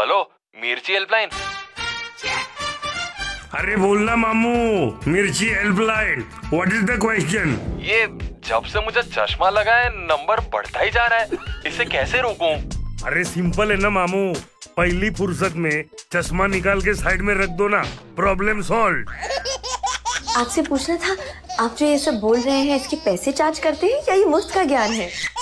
Hello, मिर्ची helpline. अरे बोलना मामू, मिर्ची helpline, what is the question? ये जब से मुझे चश्मा लगा है नंबर बढ़ता ही जा रहा है, इसे कैसे रोकूं? अरे सिंपल है ना मामू, पहली फुर्सत में चश्मा निकाल के साइड में रख दो ना, प्रॉब्लम सॉल्व। आपसे पूछना था, आप जो ये सब बोल रहे हैं इसके पैसे चार्ज करते हैं या ये मुफ्त का ज्ञान है?